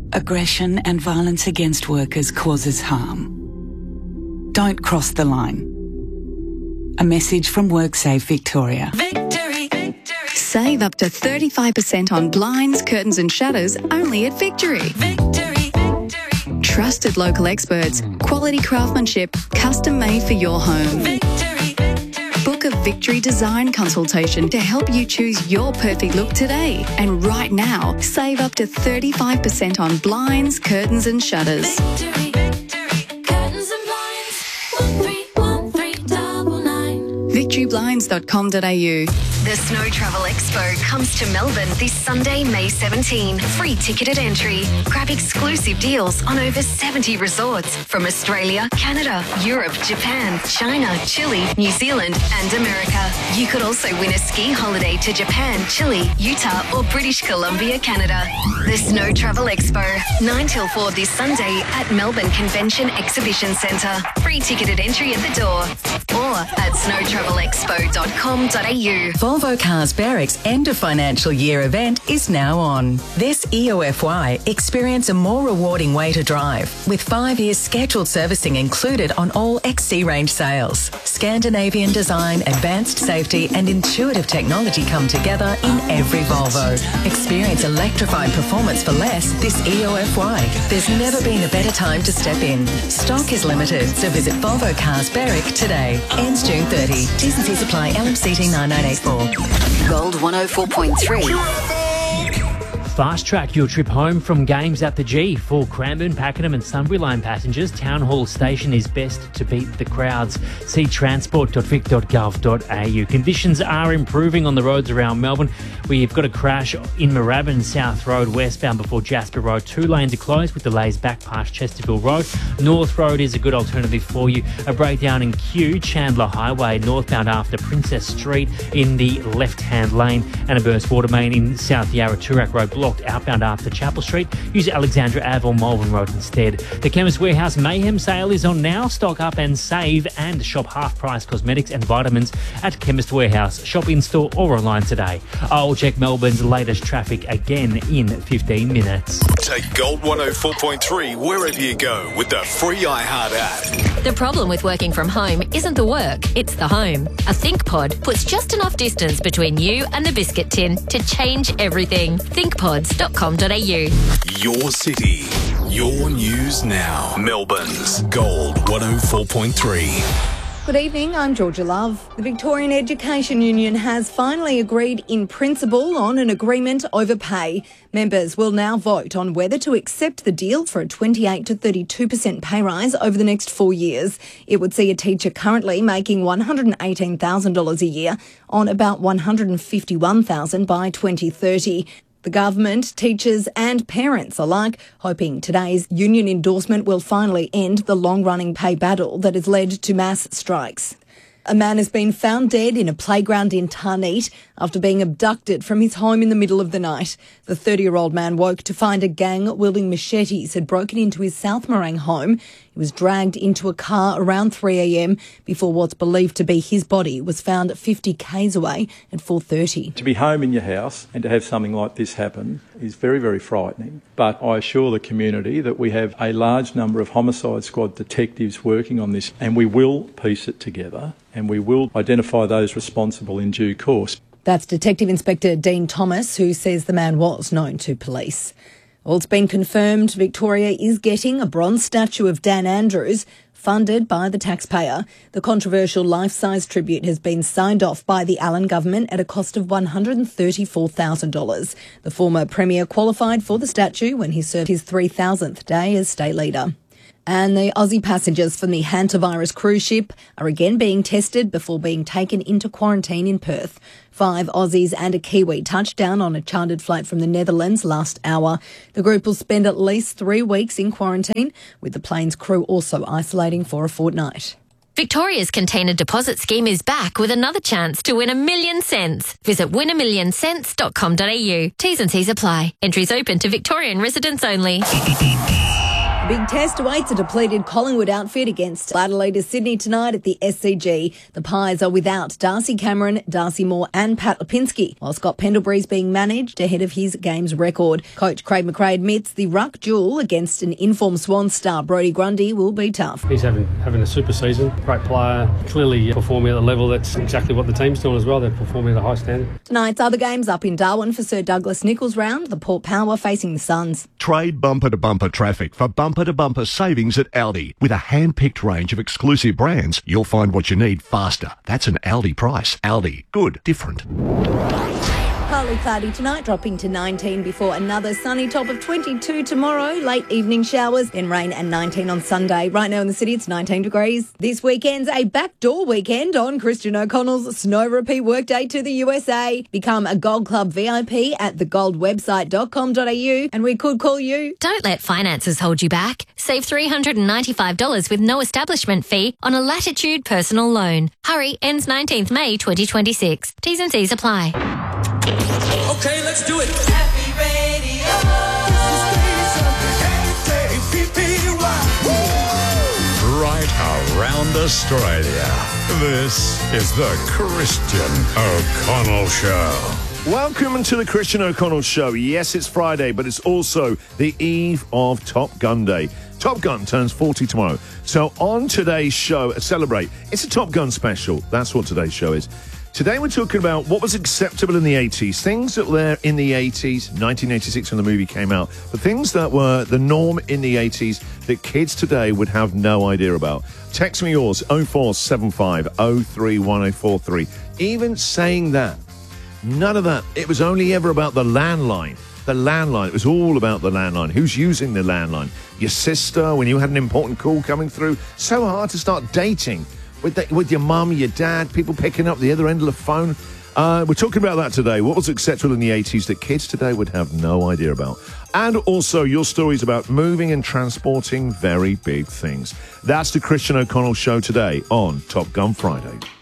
Aggression and violence against workers causes harm. Don't cross the line. A message from WorkSafe Victoria. Victory, victory. Save up to 35% on blinds, curtains and shutters only at Victory. Victory, victory. Trusted local experts, quality craftsmanship, custom made for your home. Victory, victory. Book a Victory design consultation to help you choose your perfect look today. And right now, save up to 35% on blinds, curtains and shutters. Victory, victory. Curtains and blinds. 131399. victoryblinds.com.au. The Snow Travel Expo comes to Melbourne this Sunday, May 17. Free ticketed entry. Grab exclusive deals on over 70 resorts from Australia, Canada, Europe, Japan, China, Chile, New Zealand and America. You could also win a ski holiday to Japan, Chile, Utah or British Columbia, Canada. The Snow Travel Expo, 9 till 4 this Sunday at Melbourne Convention Exhibition Centre. Free ticketed entry at the door or at snowtravelexpo.com.au. Volvo Cars Berwick's end of financial year event is now on. This EOFY, experience a more rewarding way to drive, with 5 years scheduled servicing included on all XC range sales. Scandinavian design, advanced safety and intuitive technology come together in every Volvo. Experience electrified performance for less this EOFY. There's never been a better time to step in. Stock is limited, so visit Volvo Cars Berwick today. Ends June 30. T's and C's apply. LMCT 9984. Gold 104.3. Fast track your trip home from games at the G. For Cranbourne, Pakenham and Sunbury line passengers, Town Hall Station is best to beat the crowds. See transport.vic.gov.au. Conditions are improving on the roads around Melbourne. We've got a crash in Moorabbin South Road westbound before Jasper Road. 2 lanes are closed with delays back past Chesterfield Road. North Road is a good alternative for you. A breakdown in Kew, Chandler Highway northbound after Princess Street in the left-hand lane. And a burst water main in South Yarra Toorak Road blocked outbound after Chapel Street. Use Alexandra Ave or Malvern Road instead. The Chemist Warehouse Mayhem sale is on now. Stock up and save and shop half-price cosmetics and vitamins at Chemist Warehouse. Shop in-store or online today. I'll check Melbourne's latest traffic again in 15 minutes. Take Gold 104.3 wherever you go with the free iHeart app. The problem with working from home isn't the work, it's the home. A ThinkPod puts just enough distance between you and the biscuit tin to change everything. ThinkPods.com.au. Your city, your news now. Melbourne's Gold 104.3. Good evening, I'm Georgia Love. The Victorian Education Union has finally agreed in principle on an agreement over pay. Members will now vote on whether to accept the deal for a 28 to 32% pay rise over the next 4 years. It would see a teacher currently making $118,000 a year on about $151,000 by 2030. The government, teachers and parents alike hoping today's union endorsement will finally end the long-running pay battle that has led to mass strikes. A man has been found dead in a playground in Tarneet after being abducted from his home in the middle of the night. The 30-year-old man woke to find a gang wielding machetes had broken into his South Morang home. He was dragged into a car around 3 a.m. before what's believed to be his body was found 50 k's away at 4:30. To be home in your house and to have something like this happen is very, very frightening. But I assure the community that we have a large number of homicide squad detectives working on this, and we will piece it together and we will identify those responsible in due course. That's Detective Inspector Dean Thomas, who says the man was known to police. Well, it's been confirmed Victoria is getting a bronze statue of Dan Andrews, funded by the taxpayer. The controversial life-size tribute has been signed off by the Allen government at a cost of $134,000. The former Premier qualified for the statue when he served his 3,000th day as state leader. And the Aussie passengers from the hantavirus cruise ship are again being tested before being taken into quarantine in Perth. 5 Aussies and a Kiwi touched down on a chartered flight from the Netherlands last hour. The group will spend at least 3 weeks in quarantine, with the plane's crew also isolating for a fortnight. Victoria's Container Deposit Scheme is back with another chance to win $1 million cents. Visit winamillion.cents.com.au. T's and C's apply. Entries open to Victorian residents only. Big test awaits a depleted Collingwood outfit against Adelaide Sydney tonight at the SCG. The Pies are without Darcy Cameron, Darcy Moore and Pat Lipinski, while Scott Pendlebury's being managed ahead of his games record. Coach Craig McRae admits the ruck duel against an informed Swans star Brodie Grundy will be tough. He's having a super season, great player, clearly performing at the level that's exactly what the team's doing as well. They're performing at a high standard. Tonight's other games up in Darwin for Sir Douglas Nicholls round, the Port Power facing the Suns. Trade bumper-to-bumper traffic for bumper-to-bumper savings at Aldi. With a hand-picked range of exclusive brands, you'll find what you need faster. That's an Aldi price. Aldi. Good. Different. Partly cloudy tonight, dropping to 19 before another sunny top of 22 tomorrow. Late evening showers, then rain and 19 on Sunday. Right now in the city, it's 19 degrees. This weekend's a backdoor weekend on Christian O'Connell's Snow Repeat Workday to the USA. Become a Gold Club VIP at thegoldwebsite.com.au and we could call you. Don't let finances hold you back. Save $395 with no establishment fee on a Latitude personal loan. Hurry, ends 19th May 2026. T's and C's apply. Okay, let's do it. Happy Radio. Right around Australia. This is the Christian O'Connell Show. Welcome to the Christian O'Connell Show. Yes, it's Friday, but it's also the eve of Top Gun Day. Top Gun turns 40 tomorrow. So on today's show, Celebrate, it's a Top Gun special. That's what today's show is. Today we're talking about what was acceptable in the 80s, things that were in the 80s, 1986 when the movie came out, but things that were the norm in the 80s that kids today would have no idea about. Text me yours, 0475 031043. Even saying that, none of that. It was only ever about the landline. The landline. It was all about the landline. Who's using the landline? Your sister, when you had an important call coming through. So hard to start dating. With your mum, your dad, people picking up the other end of the phone. We're talking about that today. What was acceptable in the 80s that kids today would have no idea about? And also your stories about moving and transporting very big things. That's the Christian O'Connell Show today on Top Gun Friday.